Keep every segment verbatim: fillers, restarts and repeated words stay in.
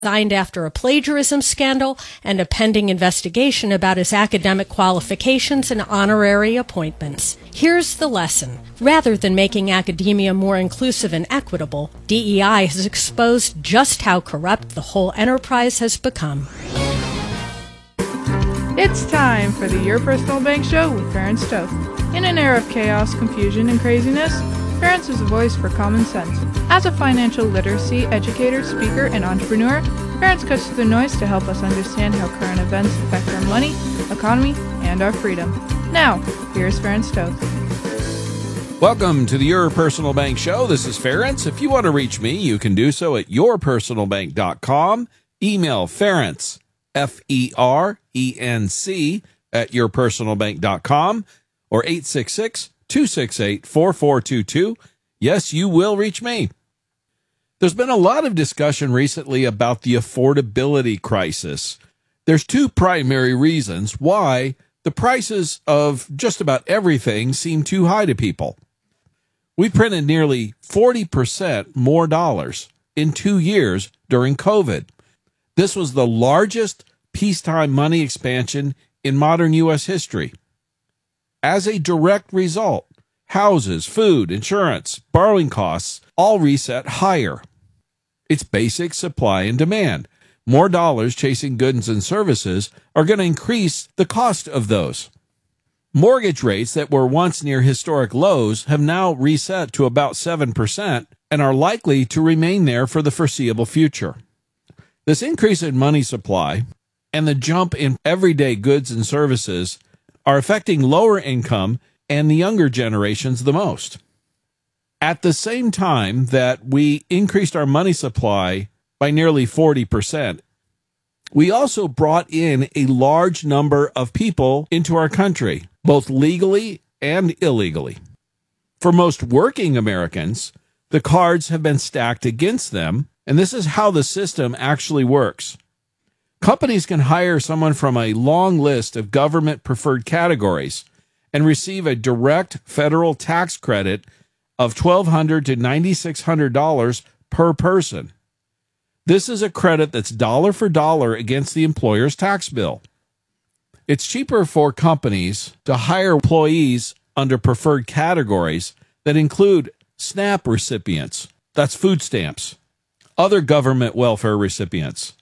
resigned after a plagiarism scandal and a pending investigation about his academic qualifications and honorary appointments. Here's the lesson. Rather than making academia more inclusive and equitable, D E I has exposed just how corrupt the whole enterprise has become. It's time for the Your Personal Bank Show with Ferenc Toth. In an era of chaos, confusion, and craziness, Ferenc is a voice for common sense. As a financial literacy educator, speaker, and entrepreneur, Ferenc cuts through the noise to help us understand how current events affect our money, economy, and our freedom. Now, here's Ferenc Toth. Welcome to the Your Personal Bank Show. This is Ferenc. If you want to reach me, you can do so at your personal bank dot com. Email Ferenc, F E R E N C, at your personal bank dot com, or eight six six, two six eight, four four two two. Yes, you will reach me. There's been a lot of discussion recently about the affordability crisis. There's two primary reasons why the prices of just about everything seem too high to people. We printed nearly forty percent more dollars in two years during COVID. This was the largest peacetime money expansion in modern U S history. As a direct result, houses, food, insurance, borrowing costs all reset higher. It's basic supply and demand. More dollars chasing goods and services are going to increase the cost of those. Mortgage rates that were once near historic lows have now reset to about seven percent and are likely to remain there for the foreseeable future. This increase in money supply and the jump in everyday goods and services are affecting lower income and the younger generations the most. At the same time that we increased our money supply by nearly forty percent, we also brought in a large number of people into our country, both legally and illegally. For most working Americans, the cards have been stacked against them, and this is how the system actually works. Companies can hire someone from a long list of government-preferred categories and receive a direct federal tax credit of twelve hundred dollars to nine thousand six hundred dollars per person. This is a credit that's dollar for dollar against the employer's tax bill. It's cheaper for companies to hire employees under preferred categories that include SNAP recipients, that's food stamps, other government welfare recipients,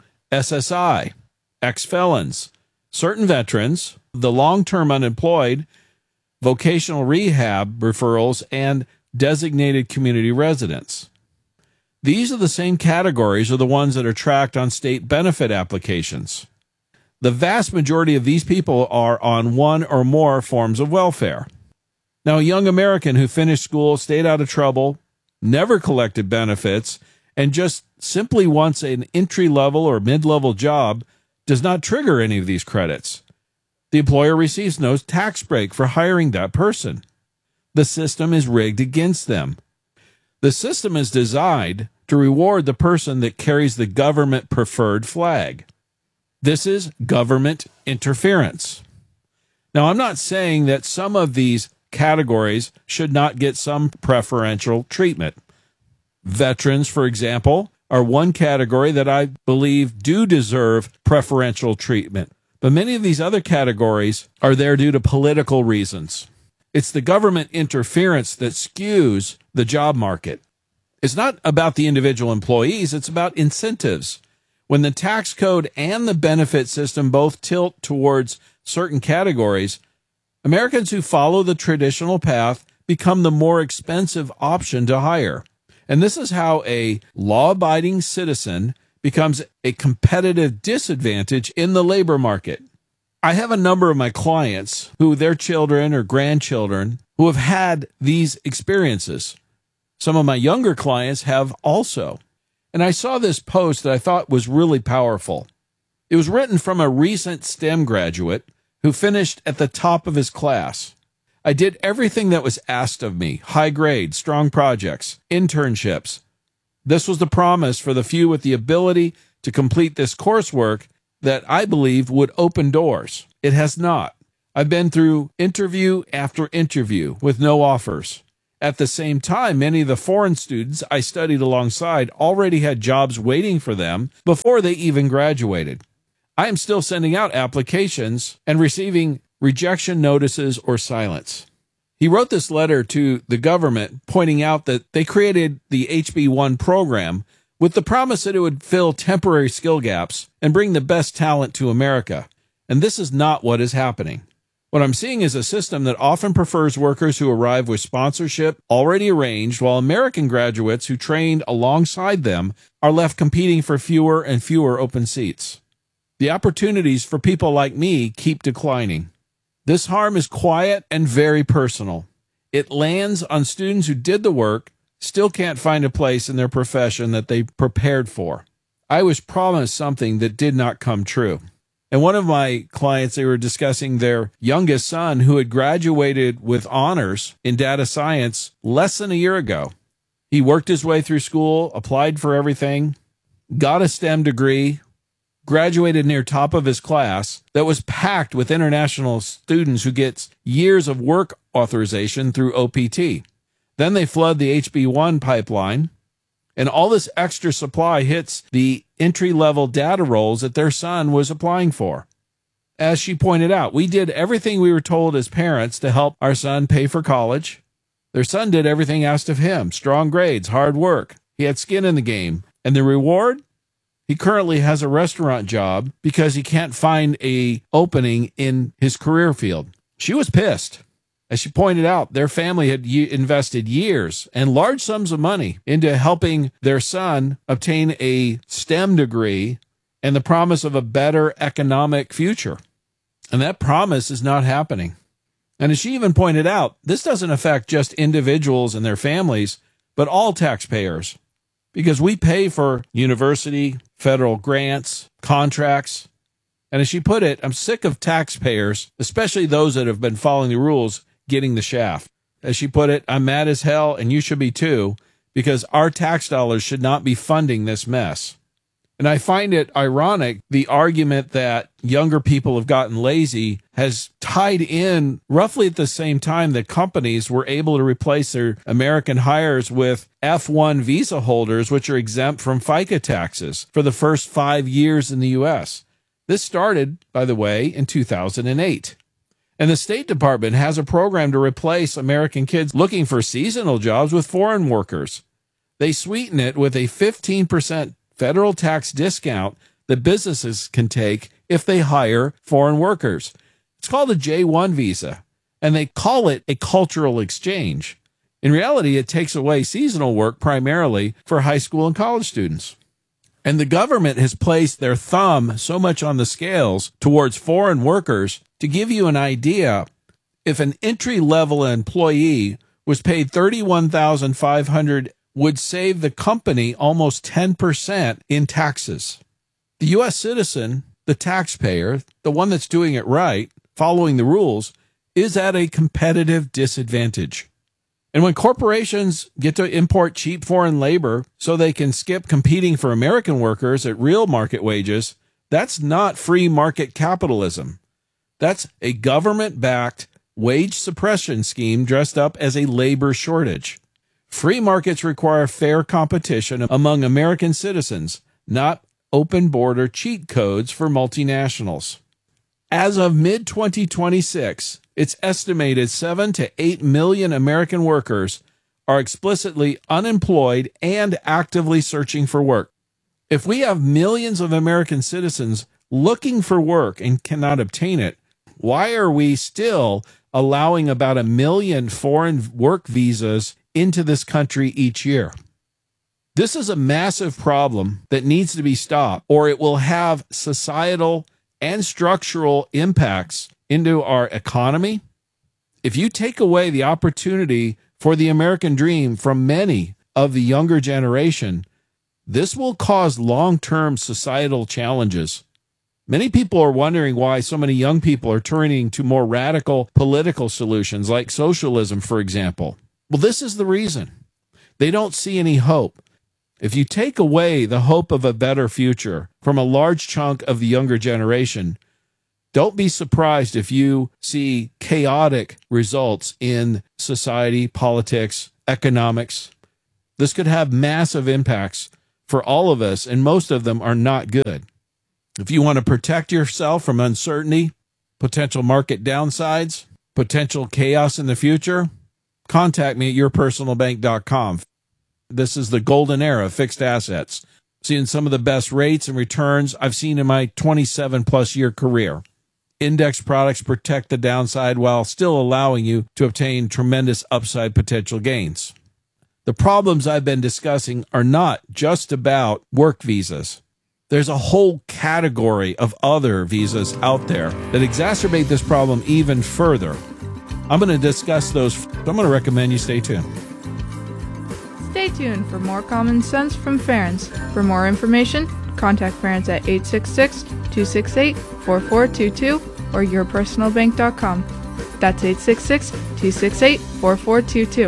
S S I, ex-felons, certain veterans, the long-term unemployed, vocational rehab referrals, and designated community residents. These are the same categories are the ones that are tracked on state benefit applications. The vast majority of these people are on one or more forms of welfare. Now, a young American who finished school, stayed out of trouble, never collected benefits, and just simply wants an entry-level or mid-level job does not trigger any of these credits. The employer receives no tax break for hiring that person. The system is rigged against them. The system is designed to reward the person that carries the government-preferred flag. This is government interference. Now, I'm not saying that some of these categories should not get some preferential treatment. Veterans, for example, are one category that I believe do deserve preferential treatment. But many of these other categories are there due to political reasons. It's the government interference that skews the job market. It's not about the individual employees, it's about incentives. When the tax code and the benefit system both tilt towards certain categories, Americans who follow the traditional path become the more expensive option to hire. And this is how a law-abiding citizen becomes a competitive disadvantage in the labor market. I have a number of my clients who their children or grandchildren who have had these experiences. Some of my younger clients have also. And I saw this post that I thought was really powerful. It was written from a recent STEM graduate who finished at the top of his class. I did everything that was asked of me: high grades, strong projects, internships. This was the promise for the few with the ability to complete this coursework that I believed would open doors. It has not. I've been through interview after interview with no offers. At the same time, many of the foreign students I studied alongside already had jobs waiting for them before they even graduated. I am still sending out applications and receiving rejection notices or silence. He wrote this letter to the government, pointing out that they created the H B one program with the promise that it would fill temporary skill gaps and bring the best talent to America. And this is not what is happening. What I'm seeing is a system that often prefers workers who arrive with sponsorship already arranged, while American graduates who trained alongside them are left competing for fewer and fewer open seats. The opportunities for people like me keep declining. This harm is quiet and very personal. It lands on students who did the work, still can't find a place in their profession that they prepared for. I was promised something that did not come true. And one of my clients, they were discussing their youngest son who had graduated with honors in data science less than a year ago. He worked his way through school, applied for everything, got a STEM degree, graduated near top of his class that was packed with international students who gets years of work authorization through O P T. Then they flood the H B one pipeline, and all this extra supply hits the entry-level data roles that their son was applying for. As she pointed out, we did everything we were told as parents to help our son pay for college. Their son did everything asked of him: strong grades, hard work. He had skin in the game. And the reward? He currently has a restaurant job because he can't find an opening in his career field. She was pissed. As she pointed out, their family had invested years and large sums of money into helping their son obtain a STEM degree and the promise of a better economic future. And that promise is not happening. And as she even pointed out, this doesn't affect just individuals and their families, but all taxpayers, because we pay for university, federal grants, contracts. And as she put it, I'm sick of taxpayers, especially those that have been following the rules, getting the shaft. As she put it, I'm mad as hell, and you should be too, because our tax dollars should not be funding this mess. And I find it ironic, the argument that younger people have gotten lazy has tied in roughly at the same time that companies were able to replace their American hires with F one visa holders, which are exempt from FICA taxes for the first five years in the U S. This started, by the way, in two thousand eight. And the State Department has a program to replace American kids looking for seasonal jobs with foreign workers. They sweeten it with a fifteen percent federal tax discount that businesses can take if they hire foreign workers. It's called a J one visa, and they call it a cultural exchange. In reality, it takes away seasonal work primarily for high school and college students. And the government has placed their thumb so much on the scales towards foreign workers. To give you an idea, if an entry-level employee was paid thirty-one thousand five hundred dollars, would save the company almost ten percent in taxes. The U S citizen, the taxpayer, the one that's doing it right, following the rules, is at a competitive disadvantage. And when corporations get to import cheap foreign labor so they can skip competing for American workers at real market wages, that's not free market capitalism. That's a government-backed wage suppression scheme dressed up as a labor shortage. Free markets require fair competition among American citizens, not open border cheat codes for multinationals. As of mid twenty twenty-six, it's estimated seven to eight million American workers are explicitly unemployed and actively searching for work. If we have millions of American citizens looking for work and cannot obtain it, why are we still allowing about a million foreign work visas into this country each year? This is a massive problem that needs to be stopped, or it will have societal and structural impacts into our economy. If you take away the opportunity for the American dream from many of the younger generation, this will cause long-term societal challenges. Many people are wondering why so many young people are turning to more radical political solutions like socialism, for example. Well, this is the reason. They don't see any hope. If you take away the hope of a better future from a large chunk of the younger generation, don't be surprised if you see chaotic results in society, politics, economics. This could have massive impacts for all of us, and most of them are not good. If you want to protect yourself from uncertainty, potential market downsides, potential chaos in the future, contact me at your personal bank dot com. This is the golden era of fixed assets. Seeing some of the best rates and returns I've seen in my twenty-seven plus year career. Index products protect the downside while still allowing you to obtain tremendous upside potential gains. The problems I've been discussing are not just about work visas. There's a whole category of other visas out there that exacerbate this problem even further. I'm going to discuss those. I'm going to recommend you stay tuned. Stay tuned for more common sense from Ferenc. For more information, contact Ferenc at eight six six, two six eight, four four two two or your personal bank dot com. That's eight six six, two six eight, four four two two.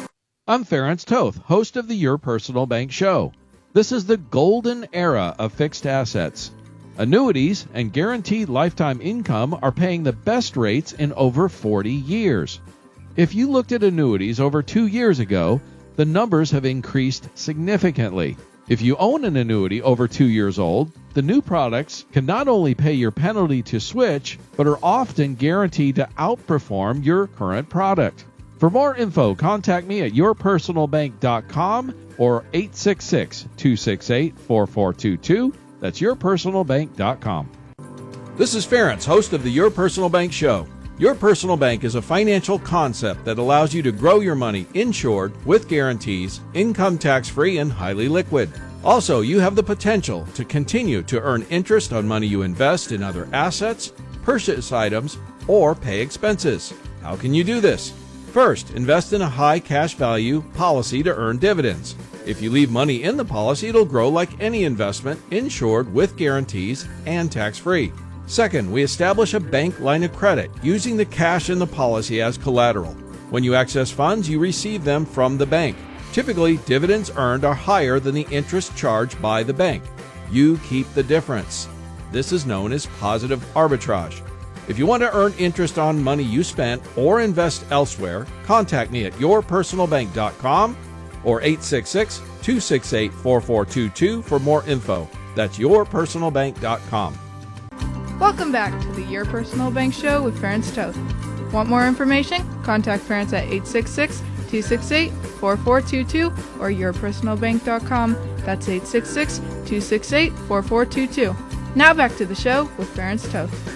I'm Ferenc Toth, host of the Your Personal Bank Show. This is the golden era of fixed assets. Annuities and guaranteed lifetime income are paying the best rates in over forty years. If you looked at annuities over two years ago, the numbers have increased significantly. If you own an annuity over two years old, the new products can not only pay your penalty to switch, but are often guaranteed to outperform your current product. For more info, contact me at your personal bank dot com or eight six six, two six eight, four four two two. That's your personal bank dot com. This is Ferenc, host of the Your Personal Bank Show. Your Personal Bank is a financial concept that allows you to grow your money insured with guarantees, income tax-free, and highly liquid. Also, you have the potential to continue to earn interest on money you invest in other assets, purchase items, or pay expenses. How can you do this? First, invest in a high cash value policy to earn dividends. If you leave money in the policy, it'll grow like any investment, insured with guarantees and tax-free. Second, we establish a bank line of credit using the cash in the policy as collateral. When you access funds, you receive them from the bank. Typically, dividends earned are higher than the interest charged by the bank. You keep the difference. This is known as positive arbitrage. If you want to earn interest on money you spent or invest elsewhere, contact me at your personal bank dot com or eight six six, two six eight, four four two two for more info. That's your personal bank dot com. Welcome back to the Your Personal Bank Show with Ferenc Toth. Want more information? Contact Ferenc at eight six six, two six eight, four four two two or your personal bank dot com. That's eight six six, two six eight, four four two two. Now back to the show with Ferenc Toth.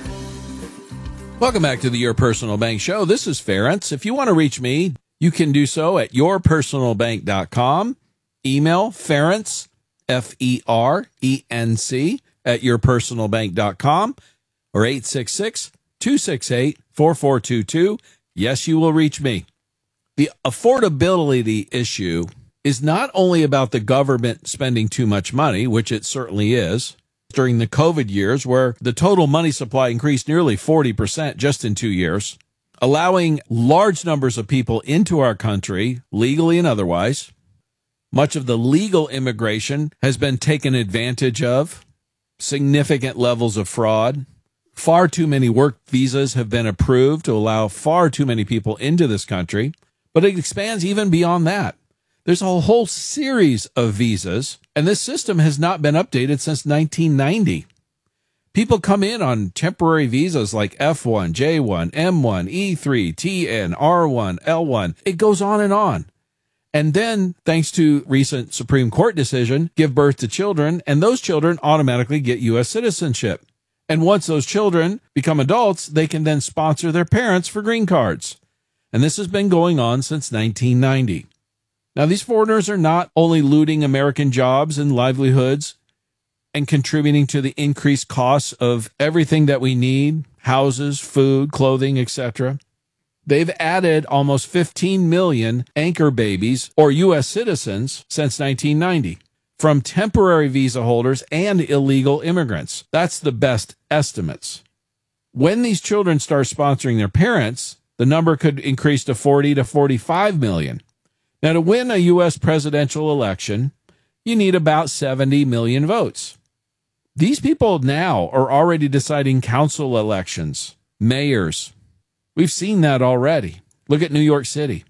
Welcome back to the Your Personal Bank Show. This is Ferenc. If you want to reach me, you can do so at your personal bank dot com. Email Ferenc, F E R E N C, at your personal bank dot com or eight six six, two six eight, four four two two. Yes, you will reach me. The affordability issue is not only about the government spending too much money, which it certainly is, during the COVID years where the total money supply increased nearly forty percent just in two years, allowing large numbers of people into our country, legally and otherwise. Much of the legal immigration has been taken advantage of. Significant levels of fraud. Far too many work visas have been approved to allow far too many people into this country, but it expands even beyond that. There's a whole series of visas, and this system has not been updated since nineteen ninety. People come in on temporary visas like F one, J one, M one, E three, T N, R one, L one. It goes on and on. And then, thanks to recent Supreme Court decision, give birth to children, and those children automatically get U S citizenship. And once those children become adults, they can then sponsor their parents for green cards. And this has been going on since nineteen ninety. Now, these foreigners are not only looting American jobs and livelihoods and contributing to the increased costs of everything that we need, houses, food, clothing, et cetera. They've added almost fifteen million anchor babies or U S citizens since nineteen ninety from temporary visa holders and illegal immigrants. That's the best estimates. When these children start sponsoring their parents, the number could increase to forty to forty-five million. Now, to win a U S presidential election, you need about seventy million votes. These people now are already deciding council elections, mayors. We've seen that already. Look at New York City.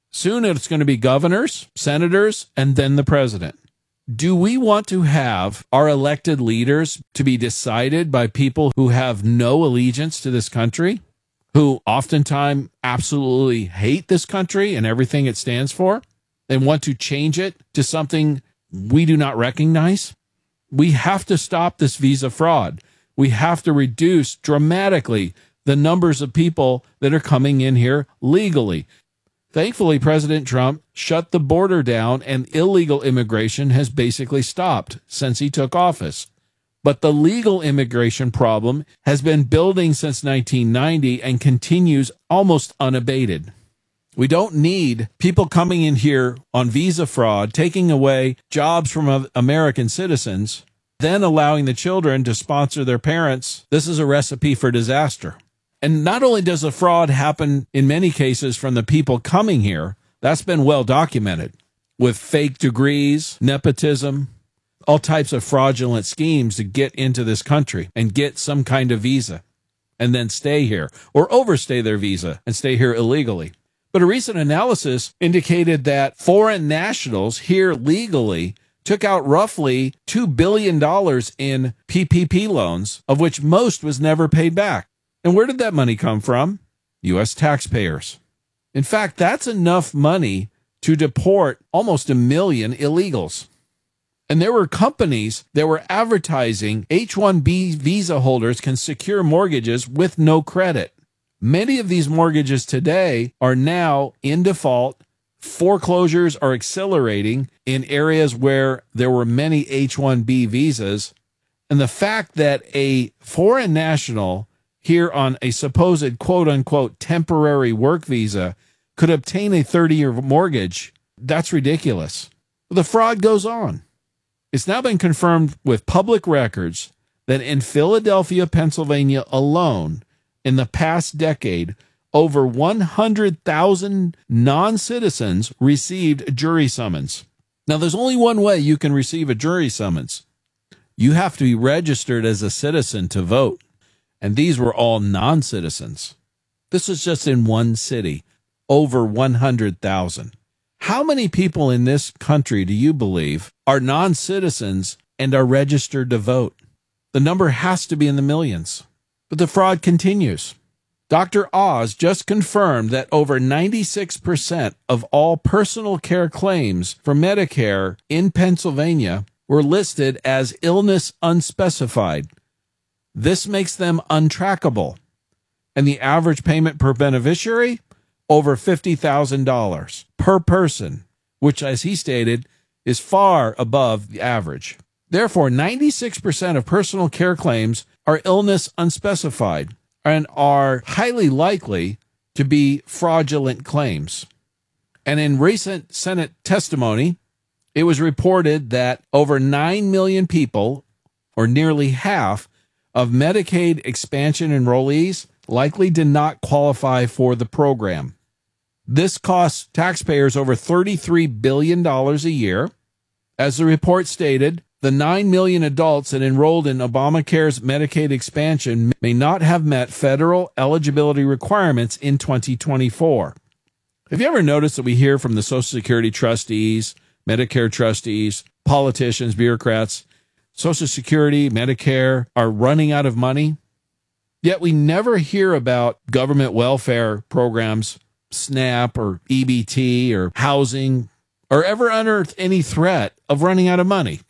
Soon it's going to be governors, senators, and then the president. Do we want to have our elected leaders to be decided by people who have no allegiance to this country, who oftentimes absolutely hate this country and everything it stands for, and want to change it to something we do not recognize? We have to stop this visa fraud. We have to reduce dramatically the numbers of people that are coming in here legally. Thankfully, President Trump shut the border down and illegal immigration has basically stopped since he took office. But the legal immigration problem has been building since nineteen ninety and continues almost unabated. We don't need people coming in here on visa fraud, taking away jobs from American citizens, then allowing the children to sponsor their parents. This is a recipe for disaster. And not only does the fraud happen in many cases from the people coming here, that's been well documented, with fake degrees, nepotism, all types of fraudulent schemes to get into this country and get some kind of visa and then stay here or overstay their visa and stay here illegally. But a recent analysis indicated that foreign nationals here legally took out roughly two billion dollars in P P P loans, of which most was never paid back. And where did that money come from? U S taxpayers. In fact, that's enough money to deport almost a million illegals. And there were companies that were advertising H one B visa holders can secure mortgages with no credit. Many of these mortgages today are now in default. Foreclosures are accelerating in areas where there were many H one B visas. And the fact that a foreign national here on a supposed quote-unquote temporary work visa could obtain a thirty-year mortgage, that's ridiculous. The fraud goes on. It's now been confirmed with public records that in Philadelphia, Pennsylvania alone, in the past decade, over one hundred thousand non-citizens received a jury summons. Now, there's only one way you can receive a jury summons. You have to be registered as a citizen to vote. And these were all non-citizens. This is just in one city, over one hundred thousand. How many people in this country do you believe are non-citizens and are registered to vote? The number has to be in the millions. But the fraud continues. Doctor Oz just confirmed that over ninety-six percent of all personal care claims for Medicare in Pennsylvania were listed as illness unspecified. This makes them untrackable. And the average payment per beneficiary, over fifty thousand dollars per person, which, as he stated, is far above the average. Therefore, ninety-six percent of personal care claims are illness unspecified and are highly likely to be fraudulent claims. And in recent Senate testimony, it was reported that over nine million people, or nearly half, of Medicaid expansion enrollees likely did not qualify for the program. This costs taxpayers over thirty-three billion dollars a year. As the report stated, the nine million adults that enrolled in Obamacare's Medicaid expansion may not have met federal eligibility requirements in twenty twenty-four. Have you ever noticed that we hear from the Social Security trustees, Medicare trustees, politicians, bureaucrats, Social Security, Medicare are running out of money? Yet we never hear about government welfare programs, SNAP or E B T or housing, or ever under any threat of running out of money.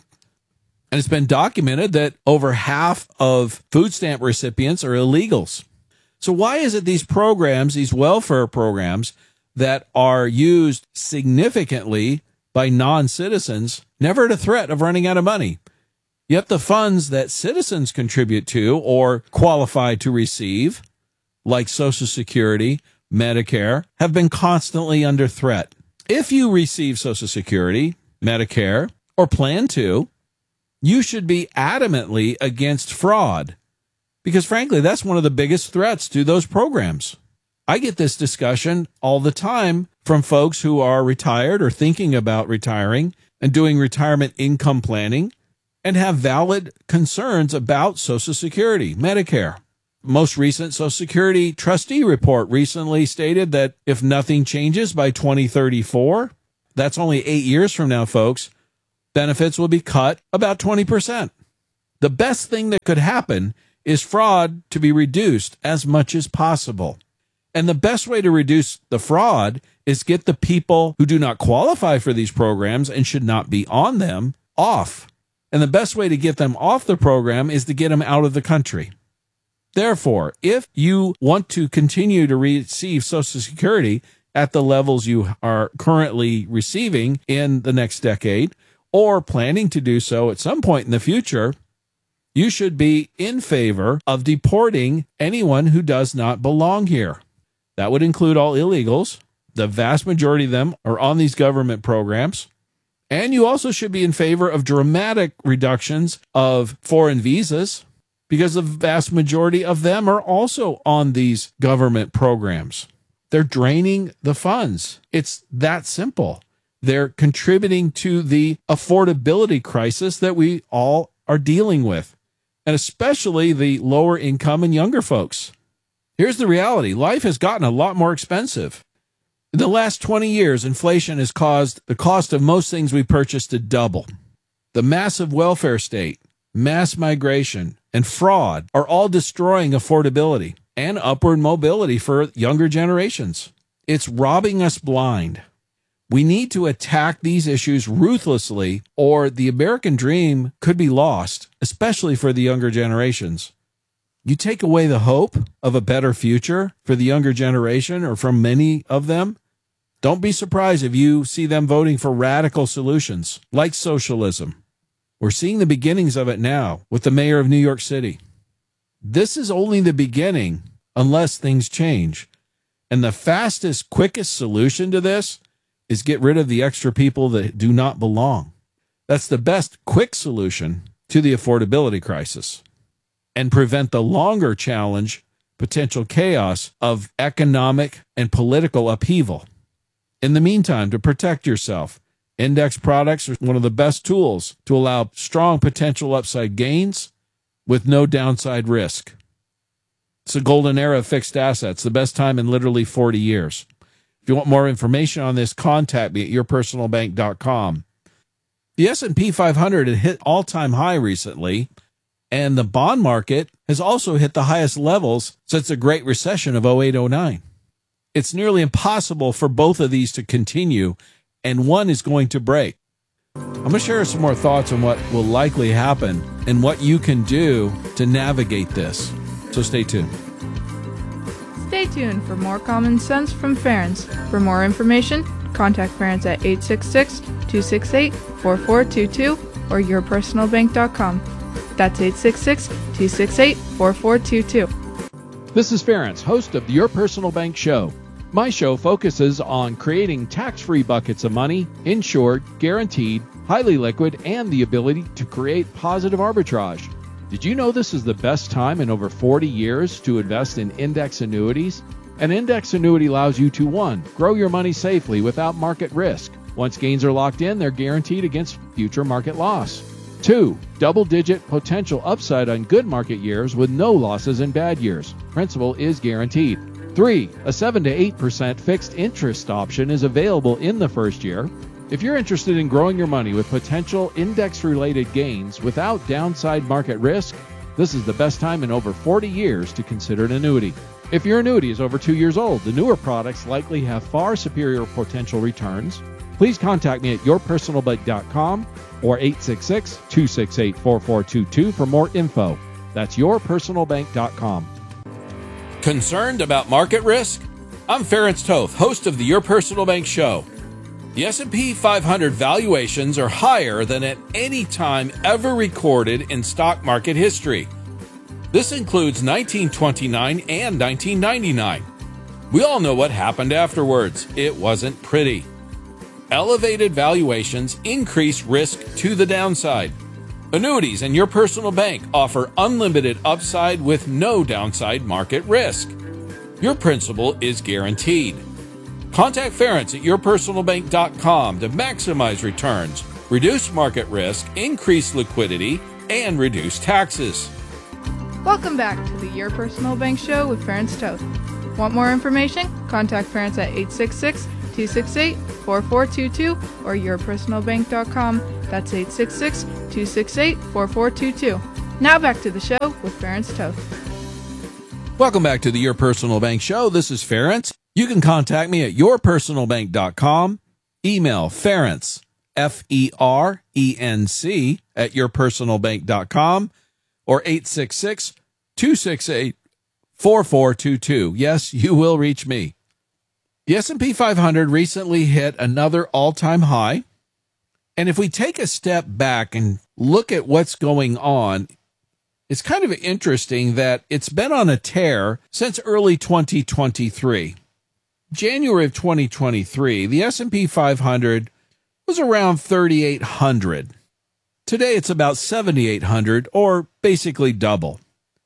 And it's been documented that over half of food stamp recipients are illegals. So why is it these programs, these welfare programs that are used significantly by non-citizens, never at a threat of running out of money? Yet the funds that citizens contribute to or qualify to receive, like Social Security, Medicare, have been constantly under threat. If you receive Social Security, Medicare, or plan to, you should be adamantly against fraud, because frankly, that's one of the biggest threats to those programs. I get this discussion all the time from folks who are retired or thinking about retiring and doing retirement income planning and have valid concerns about Social Security, Medicare. most recent Social Security trustee report recently stated that if nothing changes by twenty thirty-four, that's only eight years from now, folks, benefits will be cut about twenty percent. The best thing that could happen is fraud to be reduced as much as possible. And the best way to reduce the fraud is get the people who do not qualify for these programs and should not be on them off. And the best way to get them off the program is to get them out of the country. Therefore, if you want to continue to receive Social Security at the levels you are currently receiving in the next decade, or planning to do so at some point in the future, you should be in favor of deporting anyone who does not belong here. That would include all illegals. The vast majority of them are on these government programs. And you also should be in favor of dramatic reductions of foreign visas, because the vast majority of them are also on these government programs. They're draining the funds. It's that simple. They're contributing to the affordability crisis that we all are dealing with, and especially the lower income and younger folks. Here's the reality. Life has gotten a lot more expensive. In the last twenty years, inflation has caused the cost of most things we purchase to double. The massive welfare state, mass migration, and fraud are all destroying affordability and upward mobility for younger generations. It's robbing us blind. We need to attack these issues ruthlessly, or the American dream could be lost, especially for the younger generations. You take away the hope of a better future for the younger generation, or from many of them, don't be surprised if you see them voting for radical solutions like socialism. We're seeing the beginnings of it now with the mayor of New York City. This is only the beginning unless things change. And the fastest, quickest solution to this is get rid of the extra people that do not belong. That's the best quick solution to the affordability crisis, and prevent the longer challenge, potential chaos of economic and political upheaval. In the meantime, to protect yourself, index products are one of the best tools to allow strong potential upside gains with no downside risk. It's a golden era of fixed assets, the best time in literally forty years. If you want more information on this, contact me at your personal bank dot com. The S and P five hundred had hit all-time high recently, and the bond market has also hit the highest levels since the Great Recession of oh eight oh nine. It's nearly impossible for both of these to continue, and one is going to break. I'm going to share some more thoughts on what will likely happen and what you can do to navigate this. So stay tuned. Stay tuned for more common sense from Ferenc. For more information, contact Ferenc at eight six six, two six eight, four four two two or your personal bank dot com. That's eight six six, two six eight, four four two two. This is Ferenc, host of the Your Personal Bank Show. My show focuses on creating tax-free buckets of money, insured, guaranteed, highly liquid, and the ability to create positive arbitrage. Did you know this is the best time in over forty years to invest in index annuities? An index annuity allows you to, one, grow your money safely without market risk. Once gains are locked in, they're guaranteed against future market loss. Two, double-digit potential upside on good market years with no losses in bad years. Principal is guaranteed. Three, a seven to eight percent fixed interest option is available in the first year. If you're interested in growing your money with potential index-related gains without downside market risk, this is the best time in over forty years to consider an annuity. If your annuity is over two years old, the newer products likely have far superior potential returns. Please contact me at your personal bank dot com or eight six six, two six eight, four four two two for more info. That's your personal bank dot com. Concerned about market risk? I'm Ferenc Toth, host of the Your Personal Bank Show. The S and P five hundred valuations are higher than at any time ever recorded in stock market history. This includes nineteen twenty-nine and nineteen ninety-nine. We all know what happened afterwards. It wasn't pretty. Elevated valuations increase risk to the downside. Annuities and Your Personal Bank offer unlimited upside with no downside market risk. Your principal is guaranteed. Contact Ferenc at your personal bank dot com to maximize returns, reduce market risk, increase liquidity, and reduce taxes. Welcome back to the Your Personal Bank Show with Ferenc Toth. Want more information? Contact Ferenc at eight six six, two six eight, four four two two or your personal bank dot com. That's eight six six, two six eight, four four two two. Now back to the show with Ferenc Toth. Welcome back to the Your Personal Bank Show. This is Ferenc. You can contact me at your personal bank dot com. Email Ferenc, F E R E N C, at your personal bank dot com or eight six six, two six eight, four four two two. Yes, you will reach me. The S and P five hundred recently hit another all-time high. And if we take a step back and look at what's going on, it's kind of interesting that it's been on a tear since early twenty twenty-three. January of twenty twenty-three, the S and P five hundred was around thirty-eight hundred. Today, it's about seventy-eight hundred, or basically double.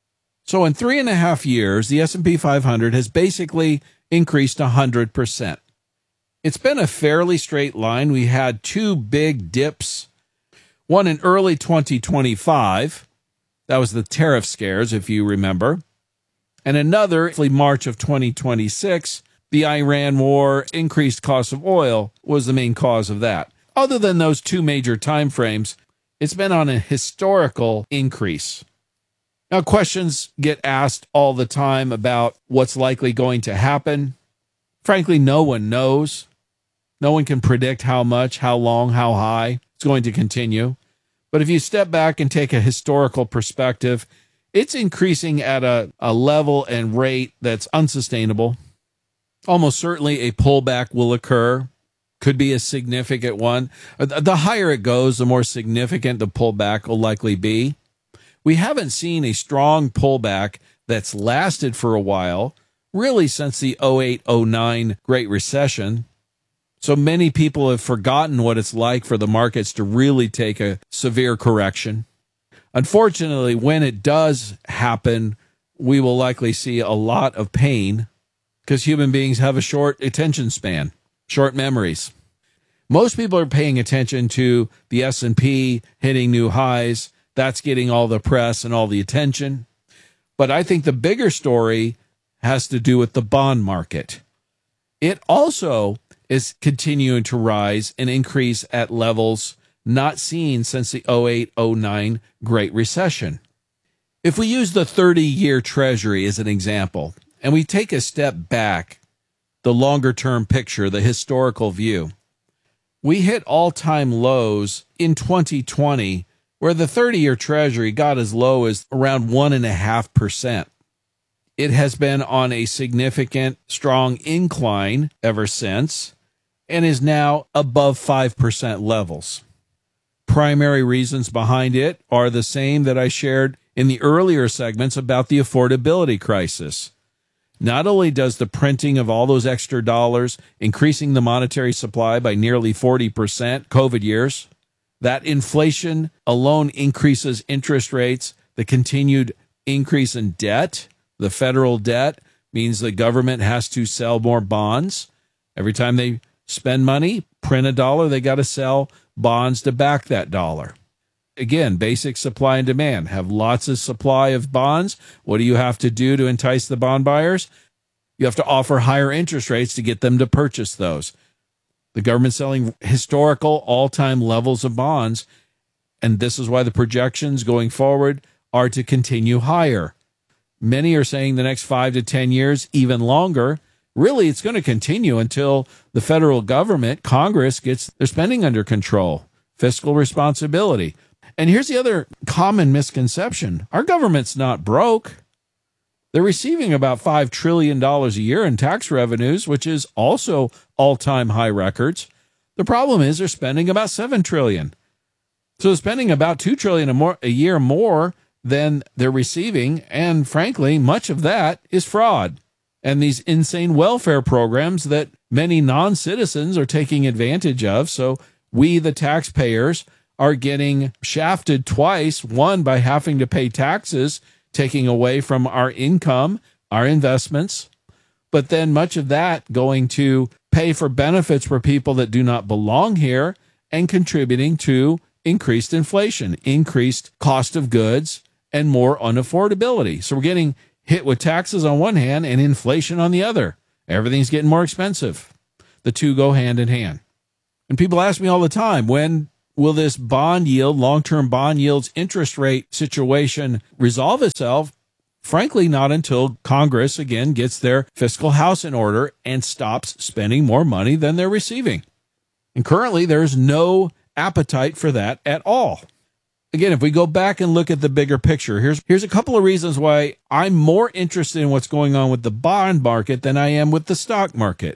So in three and a half years, the S and P five hundred has basically increased one hundred percent. It's been a fairly straight line. We had two big dips, one in early twenty twenty-five. That was the tariff scares, if you remember. And another, in March of twenty twenty-six, the Iran war, increased cost of oil was the main cause of that. Other than those two major time frames, it's been on a historical increase. Now, questions get asked all the time about what's likely going to happen. Frankly, no one knows. No one can predict how much, how long, how high it's going to continue. But if you step back and take a historical perspective, it's increasing at a, a level and rate that's unsustainable. Almost certainly a pullback will occur. Could be a significant one. The higher it goes, the more significant the pullback will likely be. We haven't seen a strong pullback that's lasted for a while, really since the oh eight oh nine Great Recession. So many people have forgotten what it's like for the markets to really take a severe correction. Unfortunately, when it does happen, we will likely see a lot of pain because human beings have a short attention span, short memories. Most people are paying attention to the S and P hitting new highs. That's getting all the press and all the attention. But I think the bigger story has to do with the bond market. It also is continuing to rise and increase at levels not seen since the oh eight oh nine Great Recession. If we use the thirty-year Treasury as an example, and we take a step back, the longer-term picture, the historical view, we hit all-time lows in twenty twenty, where the thirty-year Treasury got as low as around one point five percent. It has been on a significant, strong incline ever since, and is now above five percent levels. Primary reasons behind it are the same that I shared in the earlier segments about the affordability crisis. Not only does the printing of all those extra dollars, increasing the monetary supply by nearly forty percent, COVID years, that inflation alone increases interest rates, the continued increase in debt, the federal debt means the government has to sell more bonds. Every time they spend money, print a dollar, they got to sell bonds to back that dollar. Again, basic supply and demand. Have lots of supply of bonds. What do you have to do to entice the bond buyers? You have to offer higher interest rates to get them to purchase those. The government's selling historical all-time levels of bonds, and this is why the projections going forward are to continue higher. Many are saying the next five to ten years, even longer. Really, it's going to continue until the federal government, Congress, gets their spending under control, fiscal responsibility. And here's the other common misconception. Our government's not broke. They're receiving about five trillion dollars a year in tax revenues, which is also all-time high records. The problem is they're spending about seven trillion dollars. So they're spending about two trillion dollars a, more, a year more than they're receiving, and frankly, much of that is fraud. And these insane welfare programs that many non-citizens are taking advantage of. So we, the taxpayers, are getting shafted twice. One, by having to pay taxes, taking away from our income, our investments. But then much of that going to pay for benefits for people that do not belong here and contributing to increased inflation, increased cost of goods, and more unaffordability. So we're getting hit with taxes on one hand and inflation on the other. Everything's getting more expensive. The two go hand in hand. And people ask me all the time, when will this bond yield, long-term bond yields, interest rate situation resolve itself? Frankly, not until Congress, again, gets their fiscal house in order and stops spending more money than they're receiving. And currently, there's no appetite for that at all. Again, if we go back and look at the bigger picture, here's here's a couple of reasons why I'm more interested in what's going on with the bond market than I am with the stock market.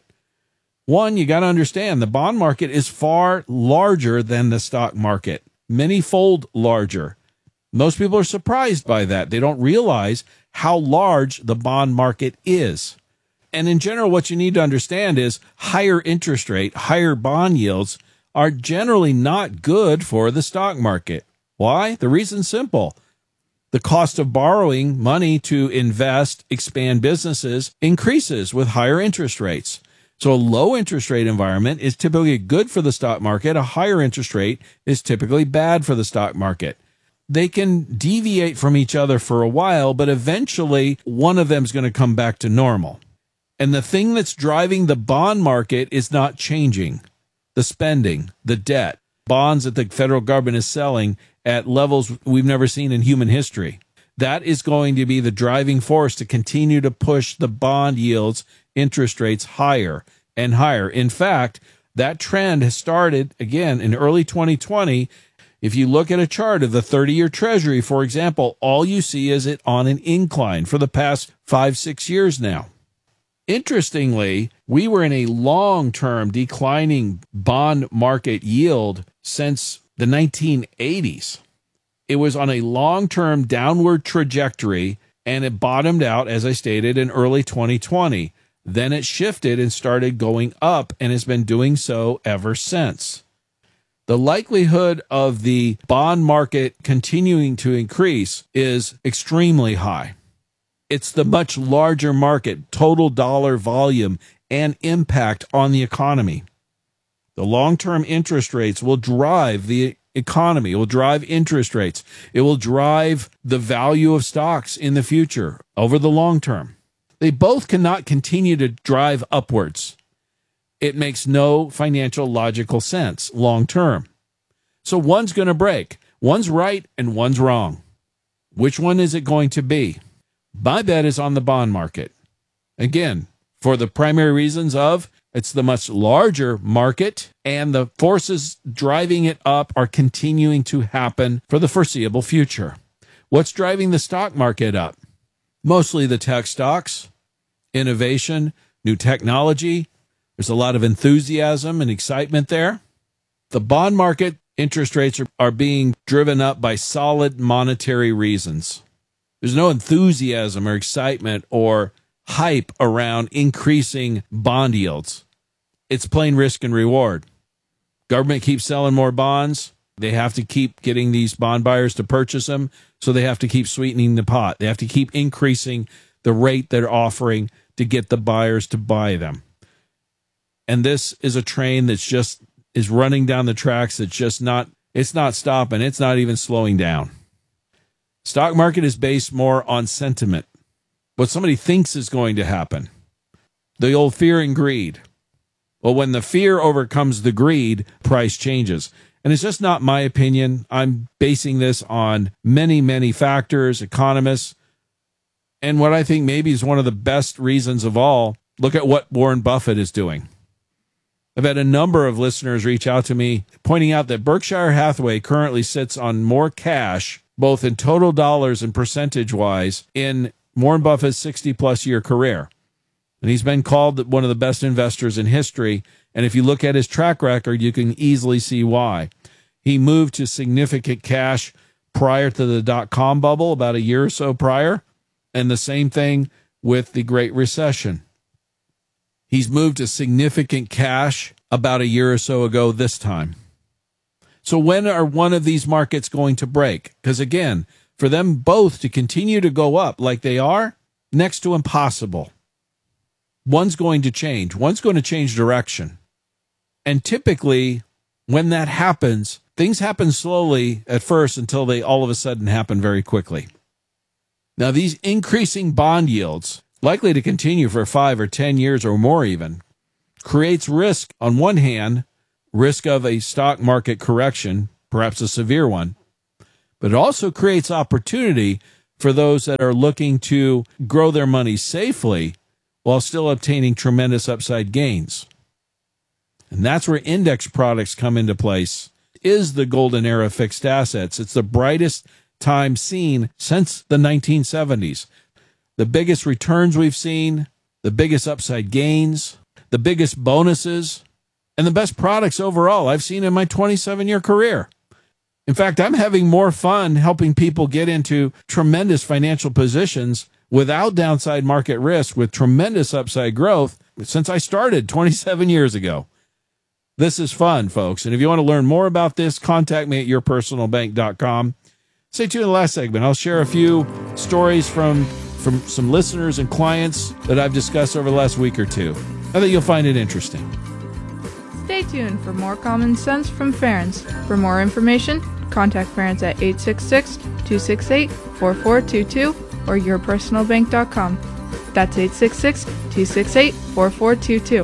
One, you got to understand the bond market is far larger than the stock market, many-fold larger. Most people are surprised by that. They don't realize how large the bond market is. And in general, what you need to understand is higher interest rate, higher bond yields are generally not good for the stock market. Why? The reason's simple. The cost of borrowing money to invest, expand businesses increases with higher interest rates. So a low interest rate environment is typically good for the stock market. A higher interest rate is typically bad for the stock market. They can deviate from each other for a while, but eventually one of them is going to come back to normal. And the thing that's driving the bond market is not changing. The spending, the debt, bonds that the federal government is selling at levels we've never seen in human history. That is going to be the driving force to continue to push the bond yields, interest rates higher and higher. In fact, that trend has started again in early twenty twenty. If you look at a chart of the thirty-year Treasury, for example, all you see is it on an incline for the past five, six years now. Interestingly, we were in a long-term declining bond market yield since the nineteen eighties. It was on a long-term downward trajectory, and it bottomed out, as I stated, in early twenty twenty. Then it shifted and started going up and has been doing so ever since. The likelihood of the bond market continuing to increase is extremely high. It's the much larger market, total dollar volume, and impact on the economy. The long-term interest rates will drive the economy, it will drive interest rates. It will drive the value of stocks in the future over the long term. They both cannot continue to drive upwards. It makes no financial logical sense long term. So one's going to break. One's right and one's wrong. Which one is it going to be? My bet is on the bond market. Again, for the primary reasons of it's the much larger market and the forces driving it up are continuing to happen for the foreseeable future. What's driving the stock market up? Mostly the tech stocks, innovation, new technology. There's a lot of enthusiasm and excitement there. The bond market interest rates are, are being driven up by solid monetary reasons. There's no enthusiasm or excitement or hype around increasing bond yields. It's plain risk and reward. Government keeps selling more bonds. They have to keep getting these bond buyers to purchase them, so they have to keep sweetening the pot. They have to keep increasing the rate they're offering to get the buyers to buy them. And this is a train that's just is running down the tracks. That's just not, it's not stopping. It's not even slowing down. Stock market is based more on sentiment, what somebody thinks is going to happen. The old fear and greed. Well, when the fear overcomes the greed, price changes. And it's just not my opinion. I'm basing this on many, many factors, economists, and what I think maybe is one of the best reasons of all. Look at what Warren Buffett is doing. I've had a number of listeners reach out to me pointing out that Berkshire Hathaway currently sits on more cash, both in total dollars and percentage-wise, in Warren Buffett's sixty-plus year career. And he's been called one of the best investors in history. And if you look at his track record, you can easily see why. He moved to significant cash prior to the dot-com bubble, about a year or so prior. And the same thing with the Great Recession. He's moved to significant cash about a year or so ago this time. So when are one of these markets going to break? Because again, for them both to continue to go up like they are, next to impossible. One's going to change. One's going to change direction. And typically, when that happens, things happen slowly at first until they all of a sudden happen very quickly. Now, these increasing bond yields, likely to continue for five or ten years or more even, creates risk on one hand, risk of a stock market correction, perhaps a severe one, but it also creates opportunity for those that are looking to grow their money safely while still obtaining tremendous upside gains. And that's where index products come into place. Is the golden era of fixed assets. It's the brightest time seen since the nineteen seventies. The biggest returns we've seen, the biggest upside gains, the biggest bonuses, and the best products overall I've seen in my twenty-seven-year career. In fact, I'm having more fun helping people get into tremendous financial positions without downside market risk with tremendous upside growth since I started twenty-seven years ago. This is fun, folks. And if you want to learn more about this, contact me at your personal bank dot com. Stay tuned in the last segment. I'll share a few stories from, from some listeners and clients that I've discussed over the last week or two. I think you'll find it interesting. Stay tuned for more common sense from Ferenc. For more information, contact Ferenc at eight six six, two six eight, four four two two or your personal bank dot com. That's eight six six, two six eight, four four two two.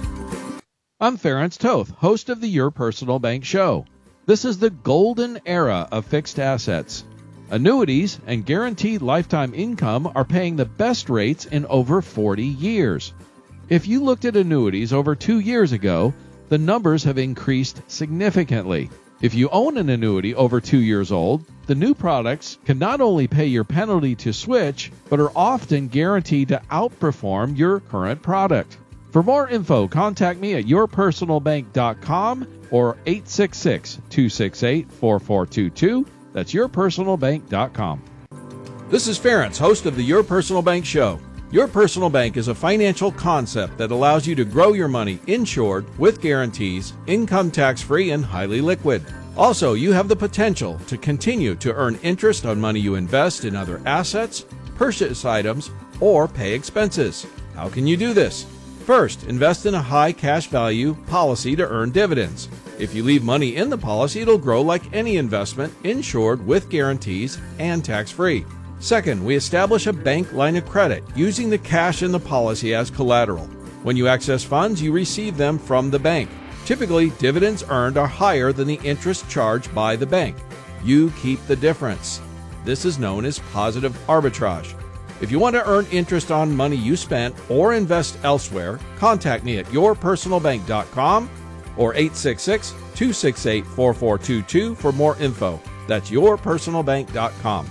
I'm Ferenc Toth, host of the Your Personal Bank Show. This is the golden era of fixed assets. Annuities and guaranteed lifetime income are paying the best rates in over forty years. If you looked at annuities over two years ago, the numbers have increased significantly. If you own an annuity over two years old, the new products can not only pay your penalty to switch, but are often guaranteed to outperform your current product. For more info, contact me at your personal bank dot com or eight six six, two six eight, four four two two. That's your personal bank dot com. This is Ferenc, host of the Your Personal Bank Show. Your Personal Bank is a financial concept that allows you to grow your money insured with guarantees, income tax-free, and highly liquid. Also, you have the potential to continue to earn interest on money you invest in other assets, purchase items, or pay expenses. How can you do this? First, invest in a high cash value policy to earn dividends. If you leave money in the policy, it'll grow like any investment, insured with guarantees and tax-free. Second, we establish a bank line of credit using the cash in the policy as collateral. When you access funds, you receive them from the bank. Typically, dividends earned are higher than the interest charged by the bank. You keep the difference. This is known as positive arbitrage. If you want to earn interest on money you spent or invest elsewhere, contact me at your personal bank dot com or eight six six, two six eight, four four two two for more info. That's your personal bank dot com.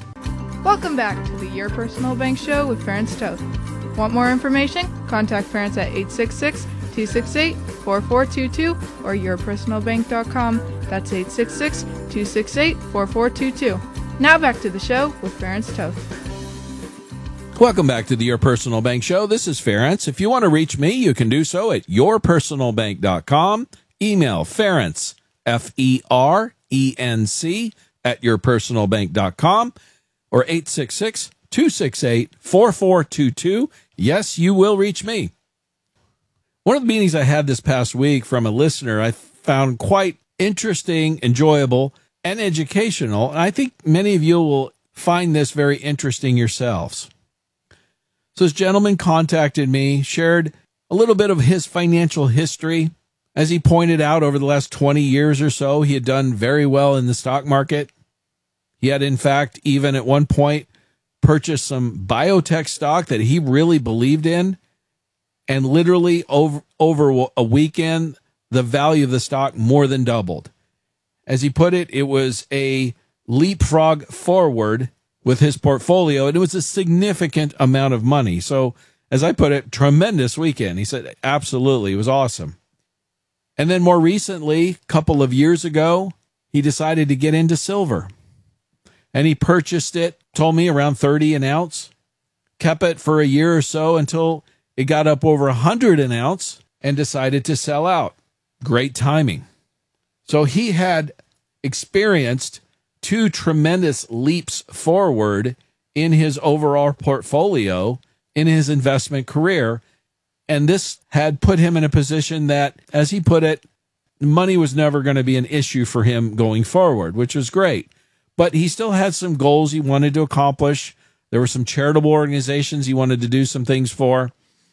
Welcome back to the Your Personal Bank Show with Ferenc Toth. Want more information? Contact Ferenc at eight six six, two six eight, four four two two or your personal bank dot com. That's eight six six, two six eight, four four two two. Now back to the show with Ferenc Toth. Welcome back to the Your Personal Bank Show. This is Ferenc. If you want to reach me, you can do so at your personal bank dot com. Email Ferenc, F E R E N C, at your personal bank dot com or eight six six, two six eight, four four two two. Yes, you will reach me. One of the meetings I had this past week from a listener I found quite interesting, enjoyable, and educational. And I think many of you will find this very interesting yourselves. So this gentleman contacted me, shared a little bit of his financial history. As he pointed out, over the last twenty years or so, he had done very well in the stock market. He had, in fact, even at one point, purchased some biotech stock that he really believed in. And literally over, over a weekend, the value of the stock more than doubled. As he put it, it was a leapfrog forward with his portfolio, and it was a significant amount of money. So, as I put it, tremendous weekend. He said, absolutely, it was awesome. And then more recently, a couple of years ago, he decided to get into silver. And he purchased it, told me, around thirty an ounce, kept it for a year or so until it got up over one hundred an ounce and decided to sell out. Great timing. So he had experienced two tremendous leaps forward in his overall portfolio, in his investment career. And this had put him in a position that, as he put it, money was never going to be an issue for him going forward, which was great. But he still had some goals he wanted to accomplish There were some charitable organizations he wanted to do some things for.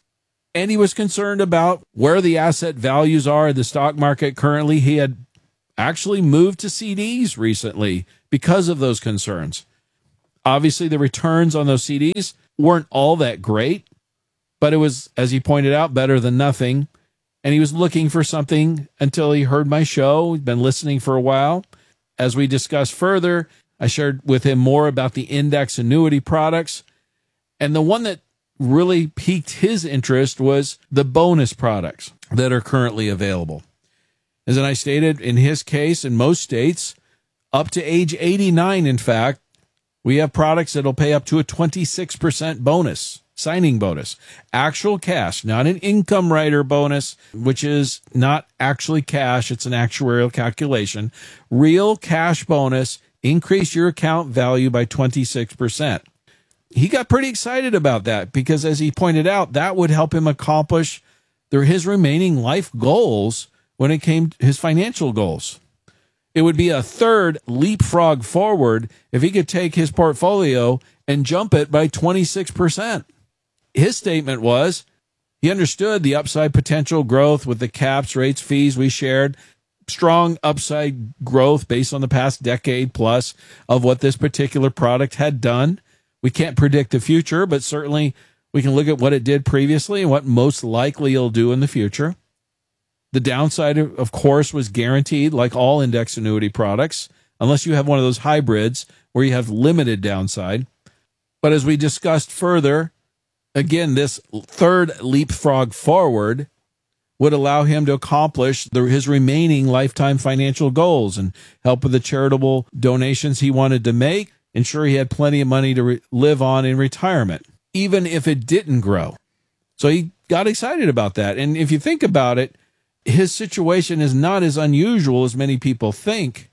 And he was concerned about where the asset values are in the stock market currently. He had actually moved to C Ds recently because of those concerns. Obviously, the returns on those C Ds weren't all that great, but it was, as he pointed out, better than nothing. And he was looking for something until he heard my show. He'd been listening for a while. As we discussed further, I shared with him more about the index annuity products. And the one that really piqued his interest was the bonus products that are currently available. As I stated, in his case, in most states, up to age eighty-nine, in fact, we have products that'll pay up to a twenty-six percent bonus, signing bonus, actual cash, not an income rider bonus, which is not actually cash. It's an actuarial calculation. Real cash bonus, increase your account value by twenty-six percent. He got pretty excited about that because, as he pointed out, that would help him accomplish his remaining life goals when it came to his financial goals. It would be a third leapfrog forward if he could take his portfolio and jump it by twenty-six percent. His statement was he understood the upside potential growth with the caps, rates, fees we shared, strong upside growth based on the past decade plus of what this particular product had done. We can't predict the future, but certainly we can look at what it did previously and what most likely it'll do in the future. The downside, of course, was guaranteed, like all index annuity products, unless you have one of those hybrids where you have limited downside. But as we discussed further, again, this third leapfrog forward would allow him to accomplish the, his remaining lifetime financial goals and help with the charitable donations he wanted to make, ensure he had plenty of money to re- live on in retirement, even if it didn't grow. So he got excited about that. And if you think about it, his situation is not as unusual as many people think,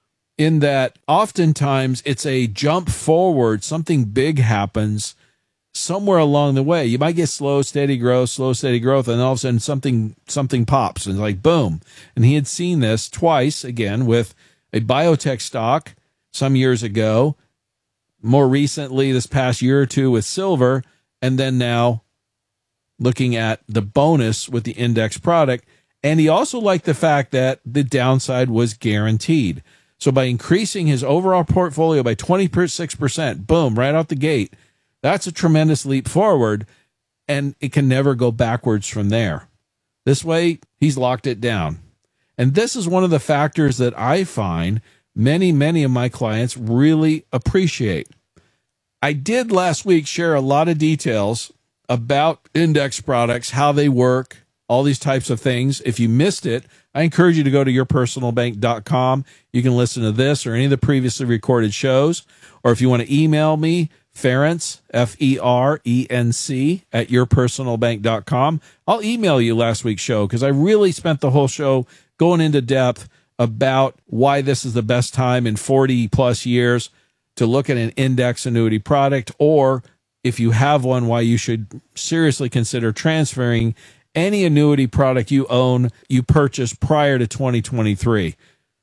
in that oftentimes it's a jump forward. Something big happens somewhere along the way. You might get slow, steady growth, slow, steady growth, and all of a sudden something something pops and like boom. And he had seen this twice, again, with a biotech stock some years ago, more recently this past year or two with silver, and then now looking at the bonus with the index product. And he also liked the fact that the downside was guaranteed. So by increasing his overall portfolio by twenty-six percent, boom, right out the gate, that's a tremendous leap forward, and it can never go backwards from there. This way, he's locked it down. And this is one of the factors that I find many, many of my clients really appreciate. I did last week share a lot of details about index products, how they work, all these types of things. If you missed it, I encourage you to go to your personal bank dot com. You can listen to this or any of the previously recorded shows. Or if you want to email me, Ferenc, F E R E N C, at your personal bank dot com. I'll email you last week's show because I really spent the whole show going into depth about why this is the best time in forty plus years to look at an index annuity product, or if you have one, why you should seriously consider transferring any annuity product you own, you purchased prior to twenty twenty-three.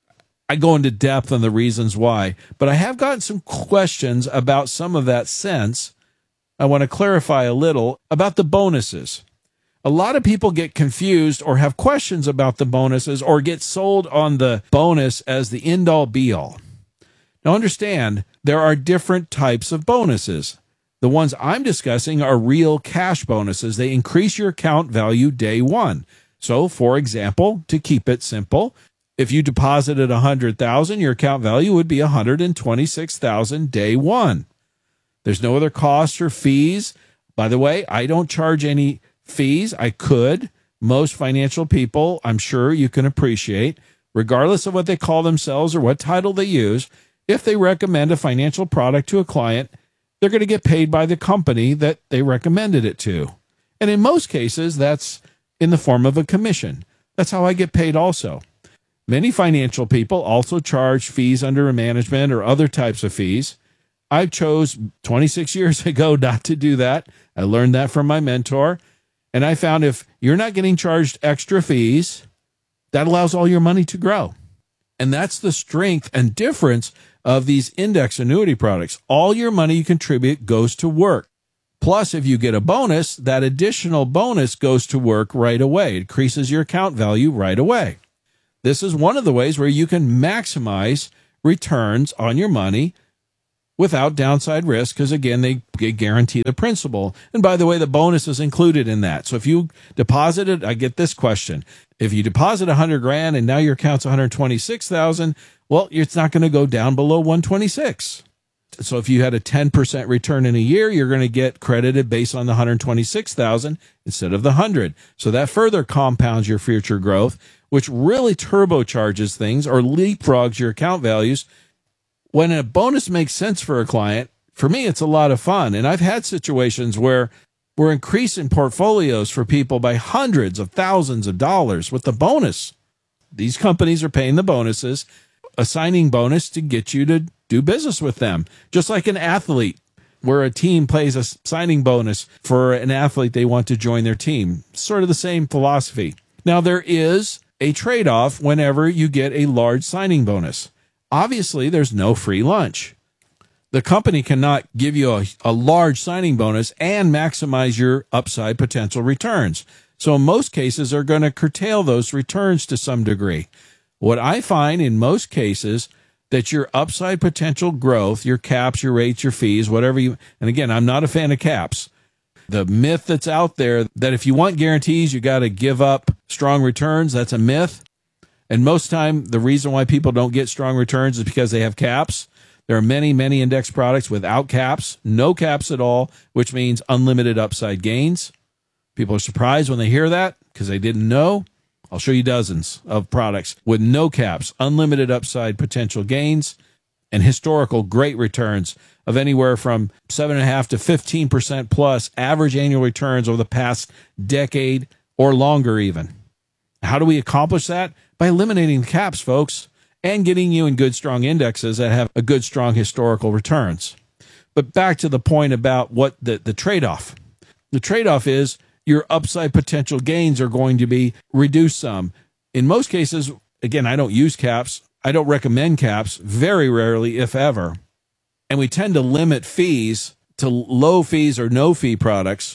I go into depth on the reasons why, but I have gotten some questions about some of that sense. I want to clarify a little about the bonuses. A lot of people get confused or have questions about the bonuses or get sold on the bonus as the end-all be-all. Now understand, there are different types of bonuses. The ones I'm discussing are real cash bonuses. They increase your account value day one. So, for example, to keep it simple, if you deposited one hundred thousand dollars, your account value would be one hundred twenty-six thousand dollars day one. There's no other costs or fees. By the way, I don't charge any fees. I could. Most financial people, I'm sure you can appreciate, regardless of what they call themselves or what title they use, if they recommend a financial product to a client, they're going to get paid by the company that they recommended it to. And in most cases, that's in the form of a commission. That's how I get paid also. Many financial people also charge fees under management or other types of fees. I chose twenty-six years ago not to do that. I learned that from my mentor. And I found if you're not getting charged extra fees, that allows all your money to grow. And that's the strength and difference of these index annuity products. All your money you contribute goes to work. Plus, if you get a bonus, that additional bonus goes to work right away. It increases your account value right away. This is one of the ways where you can maximize returns on your money without downside risk, because again, they guarantee the principal. And by the way, the bonus is included in that. So if you deposited, I get this question. If you deposit a hundred grand and now your account's one hundred twenty-six thousand, well, it's not going to go down below one twenty-six. So if you had a ten percent return in a year, you're going to get credited based on the one hundred twenty-six thousand instead of the one hundred. So that further compounds your future growth, which really turbocharges things or leapfrogs your account values. When a bonus makes sense for a client, for me, it's a lot of fun. And I've had situations where we're increasing portfolios for people by hundreds of thousands of dollars with the bonus. These companies are paying the bonuses, a signing bonus to get you to do business with them. Just like an athlete, where a team pays a signing bonus for an athlete they want to join their team. Sort of the same philosophy. Now, there is a trade-off whenever you get a large signing bonus. Obviously, there's no free lunch. The company cannot give you a, a large signing bonus and maximize your upside potential returns. So in most cases, they're going to curtail those returns to some degree. What I find in most cases, that your upside potential growth, your caps, your rates, your fees, whatever you, and again, I'm not a fan of caps. The myth that's out there that if you want guarantees, you got to give up strong returns, that's a myth. And most time, the reason why people don't get strong returns is because they have caps. There are many, many index products without caps, no caps at all, which means unlimited upside gains. People are surprised when they hear that because they didn't know. I'll show you dozens of products with no caps, unlimited upside potential gains, and historical great returns of anywhere from seven point five to fifteen percent plus average annual returns over the past decade or longer even. How do we accomplish that? By eliminating the caps, folks, and getting you in good, strong indexes that have a good, strong historical returns. But back to the point about what the, the trade-off. The trade-off is your upside potential gains are going to be reduced some. In most cases, again, I don't use caps. I don't recommend caps, very rarely, if ever. And we tend to limit fees to low fees or no fee products.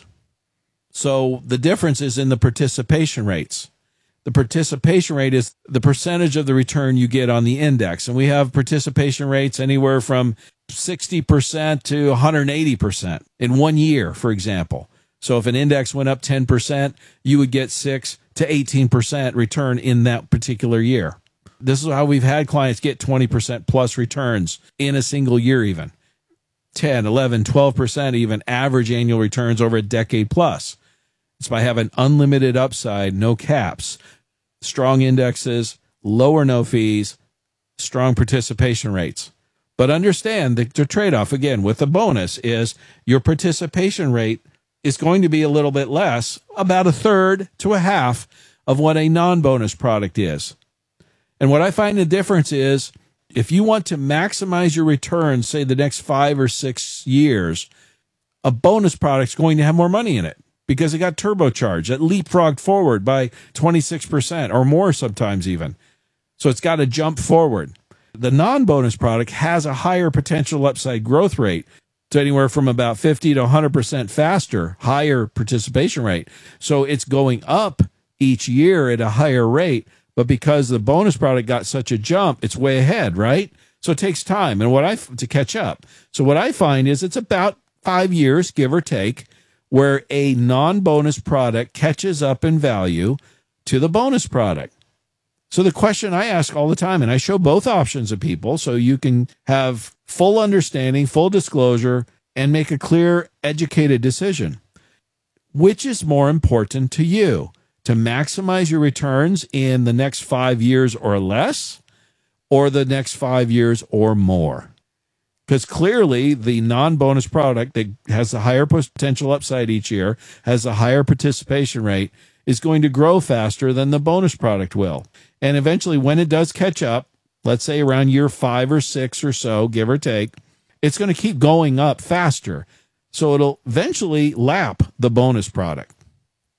So the difference is in the participation rates. The participation rate is the percentage of the return you get on the index. And we have participation rates anywhere from sixty percent to one hundred eighty percent in one year, for example. So if an index went up ten percent, you would get six to eighteen percent return in that particular year. This is how we've had clients get twenty percent plus returns in a single year even. ten, eleven, twelve percent even average annual returns over a decade plus. It's by having unlimited upside, no caps, strong indexes, lower no fees, strong participation rates. But understand the, the trade-off, again, with the bonus is your participation rate is going to be a little bit less, about a third to a half of what a non-bonus product is. And what I find the difference is if you want to maximize your returns, say the next five or six years, a bonus product is going to have more money in it because it got turbocharged. It leapfrogged forward by twenty-six percent or more sometimes even. So it's got to jump forward. The non-bonus product has a higher potential upside growth rate, to anywhere from about fifty to one hundred percent faster, higher participation rate. So it's going up each year at a higher rate, but because the bonus product got such a jump, it's way ahead, right? So it takes time and what I to catch up. So what I find is it's about five years, give or take, where a non-bonus product catches up in value to the bonus product. So the question I ask all the time, and I show both options of people so you can have full understanding, full disclosure, and make a clear, educated decision. Which is more important to you? To maximize your returns in the next five years or less, or the next five years or more? Because clearly the non-bonus product that has a higher potential upside each year, has a higher participation rate, is going to grow faster than the bonus product will. And eventually when it does catch up, let's say around year five or six or so, give or take, it's going to keep going up faster. So it'll eventually lap the bonus product.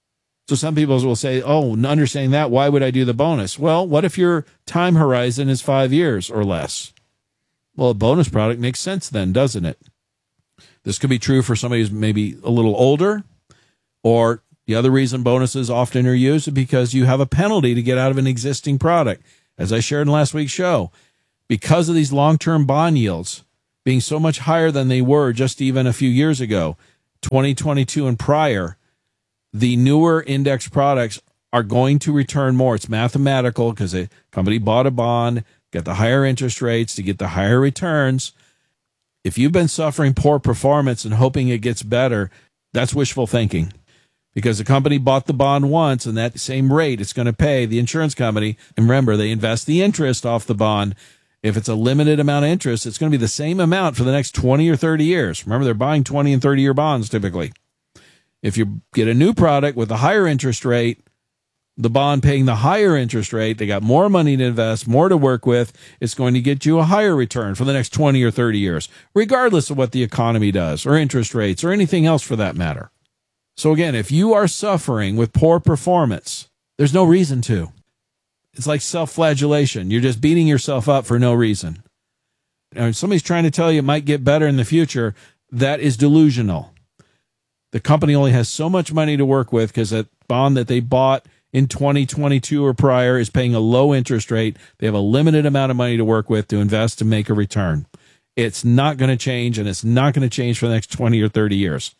So some people will say, oh, understanding that, why would I do the bonus? Well, what if your time horizon is five years or less? Well, a bonus product makes sense then, doesn't it? This could be true for somebody who's maybe a little older, or the other reason bonuses often are used is because you have a penalty to get out of an existing product. As I shared in last week's show, because of these long-term bond yields being so much higher than they were just even a few years ago, twenty twenty-two and prior, the newer index products are going to return more. It's mathematical because a company bought a bond, got the higher interest rates to get the higher returns. If you've been suffering poor performance and hoping it gets better, that's wishful thinking, because the company bought the bond once and that same rate it's going to pay the insurance company. And remember, they invest the interest off the bond. If it's a limited amount of interest, it's going to be the same amount for the next twenty or thirty years. Remember, they're buying twenty and thirty year bonds typically. If you get a new product with a higher interest rate, the bond paying the higher interest rate, they got more money to invest, more to work with, it's going to get you a higher return for the next twenty or thirty years, regardless of what the economy does or interest rates or anything else for that matter. So again, if you are suffering with poor performance, there's no reason to. It's like self-flagellation. You're just beating yourself up for no reason. And if somebody's trying to tell you it might get better in the future, that is delusional. The company only has so much money to work with because that bond that they bought in twenty twenty-two or prior is paying a low interest rate. They have a limited amount of money to work with to invest to make a return. It's not going to change, and it's not going to change for the next twenty or thirty years.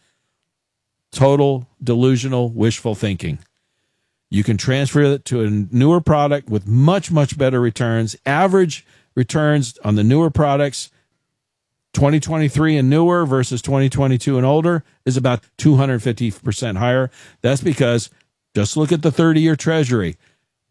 Total delusional, wishful thinking. You can transfer it to a newer product with much, much better returns. Average returns on the newer products, twenty twenty-three and newer versus twenty twenty-two and older, is about two hundred fifty percent higher. That's because just look at the thirty-year Treasury.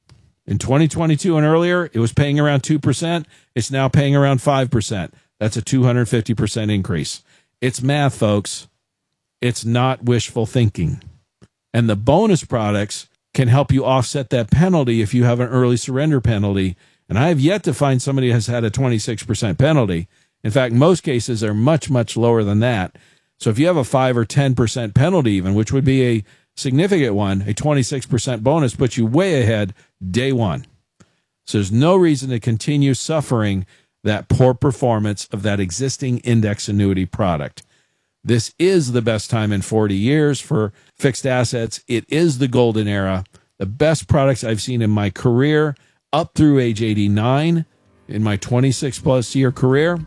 In twenty twenty-two and earlier, it was paying around two percent. It's now paying around five percent. That's a two hundred fifty percent increase. It's math, folks. It's not wishful thinking. And the bonus products can help you offset that penalty if you have an early surrender penalty. And I have yet to find somebody who has had a twenty-six percent penalty. In fact, most cases are much, much lower than that. So if you have a five or ten percent penalty even, which would be a significant one, a twenty-six percent bonus puts you way ahead day one. So there's no reason to continue suffering that poor performance of that existing index annuity product. This is the best time in forty years for fixed assets. It is the golden era. The best products I've seen in my career up through age eighty-nine in my twenty-six plus year career.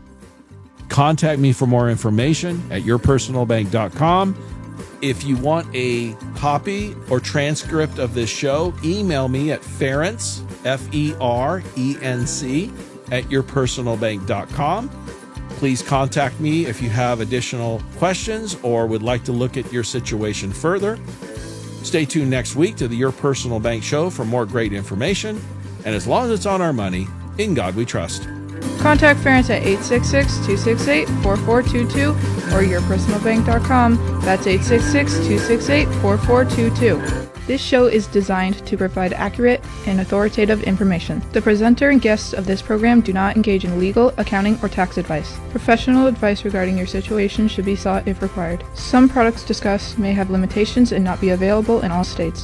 Contact me for more information at your personal bank dot com. If you want a copy or transcript of this show, email me at Ferenc, F E R E N C, at your personal bank dot com. Please contact me if you have additional questions or would like to look at your situation further. Stay tuned next week to the Your Personal Bank Show for more great information. And as long as it's on our money, in God we trust. Contact Ferenc at eight six six, two six eight, four four two two or your personal bank dot com. That's eight six six, two six eight, four four two two. This show is designed to provide accurate and authoritative information. The presenter and guests of this program do not engage in legal, accounting, or tax advice. Professional advice regarding your situation should be sought if required. Some products discussed may have limitations and not be available in all states.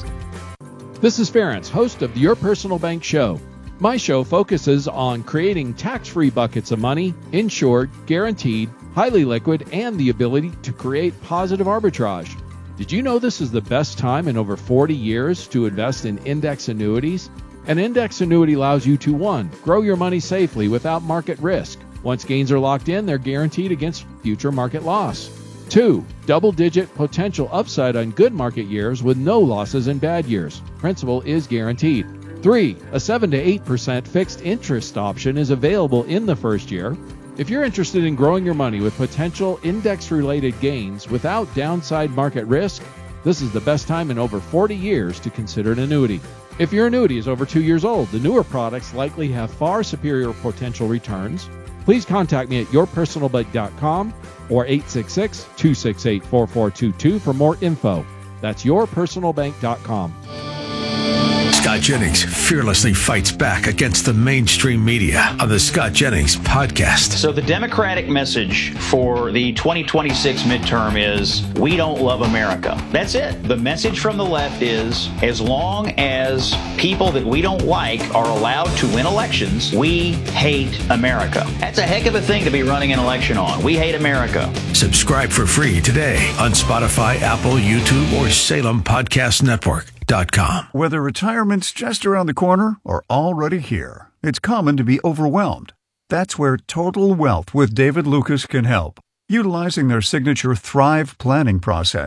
This is Ferenc, host of the Your Personal Bank Show. My show focuses on creating tax-free buckets of money, insured, guaranteed, highly liquid, and the ability to create positive arbitrage. Did you know this is the best time in over forty years to invest in index annuities? An index annuity allows you to, one, grow your money safely without market risk. Once gains are locked in, they're guaranteed against future market loss. Two, double-digit potential upside on good market years with no losses in bad years. Principal is guaranteed. Three, a seven to eight percent fixed interest option is available in the first year. If you're interested in growing your money with potential index-related gains without downside market risk, this is the best time in over forty years to consider an annuity. If your annuity is over two years old, the newer products likely have far superior potential returns. Please contact me at your personal bank dot com or eight six six, two six eight, four four two two for more info. That's your personal bank dot com. Scott Jennings fearlessly fights back against the mainstream media on the Scott Jennings Podcast. So the Democratic message for the twenty twenty-six midterm is, we don't love America. That's it. The message from the left is, as long as people that we don't like are allowed to win elections, we hate America. That's a heck of a thing to be running an election on. We hate America. Subscribe for free today on Spotify, Apple, YouTube, or Salem Podcast Network dot com. Whether retirement's just around the corner or already here, it's common to be overwhelmed. That's where Total Wealth with David Lucas can help. Utilizing their signature Thrive planning process,